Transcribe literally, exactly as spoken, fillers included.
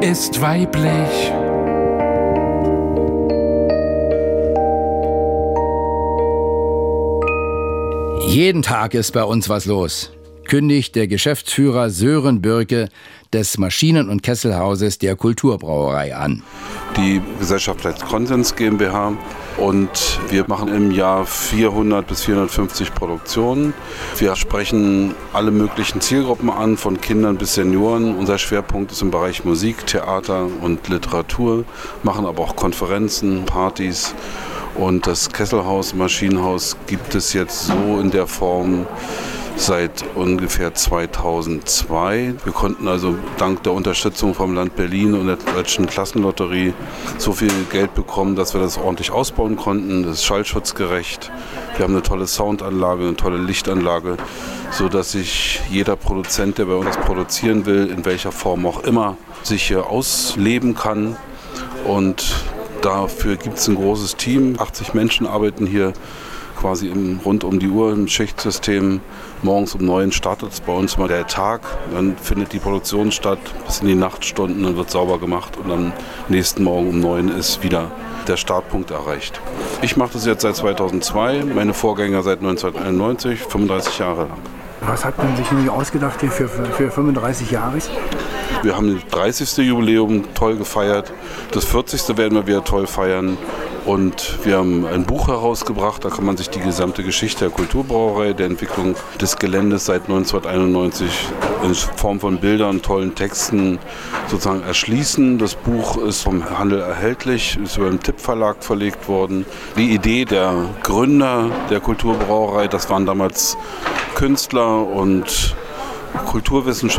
ist weiblich. Jeden Tag ist bei uns was los, kündigt der Geschäftsführer Sören Bürke des Maschinen- und Kesselhauses der Kulturbrauerei an. Die Gesellschaft heißt Konsens GmbH und wir machen im Jahr vierhundert bis vierhundertfünfzig Produktionen. Wir sprechen alle möglichen Zielgruppen an, von Kindern bis Senioren. Unser Schwerpunkt ist im Bereich Musik, Theater und Literatur, machen aber auch Konferenzen, Partys. Und das Kesselhaus, Maschinenhaus gibt es jetzt so in der Form seit ungefähr zweitausendzwei. Wir konnten also dank der Unterstützung vom Land Berlin und der Deutschen Klassenlotterie so viel Geld bekommen, dass wir das ordentlich ausbauen konnten. Das ist schallschutzgerecht. Wir haben eine tolle Soundanlage, eine tolle Lichtanlage, sodass sich jeder Produzent, der bei uns produzieren will, in welcher Form auch immer, sich hier ausleben kann. Und dafür gibt es ein großes Team. achtzig Menschen arbeiten hier quasi im, rund um die Uhr im Schichtsystem. Morgens um neun startet es bei uns mal der Tag. Dann findet die Produktion statt bis in die Nachtstunden, dann wird sauber gemacht und am nächsten Morgen um neun ist wieder der Startpunkt erreicht. Ich mache das jetzt seit zweitausendzwei, meine Vorgänger seit neunzehnhunderteinundneunzig, fünfunddreißig Jahre lang. Was hat man sich nun ausgedacht hier für, für, für fünfunddreißig Jahre? Wir haben das dreißigste Jubiläum toll gefeiert, das vierzigste werden wir wieder toll feiern und wir haben ein Buch herausgebracht, da kann man sich die gesamte Geschichte der Kulturbrauerei, der Entwicklung des Geländes seit neunzehnhunderteinundneunzig in Form von Bildern, tollen Texten sozusagen erschließen. Das Buch ist vom Handel erhältlich, ist über den Tipp-Verlag verlegt worden. Die Idee der Gründer der Kulturbrauerei, das waren damals Künstler und Kulturwissenschaftler,